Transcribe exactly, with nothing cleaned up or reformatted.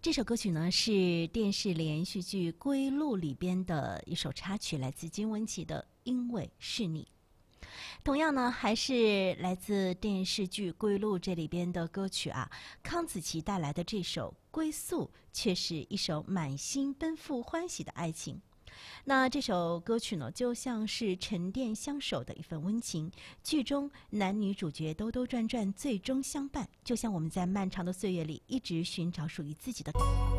这首歌曲呢是电视连续剧《归路》里边的一首插曲，来自金玟岐的《因为是你》。同样呢，还是来自电视剧《归路》这里边的歌曲啊，康子琪带来的这首《归宿》却是一首满心奔赴欢喜的爱情。那这首歌曲呢，就像是沉淀相守的一份温情。剧中男女主角兜兜转转，最终相伴，就像我们在漫长的岁月里一直寻找属于自己的。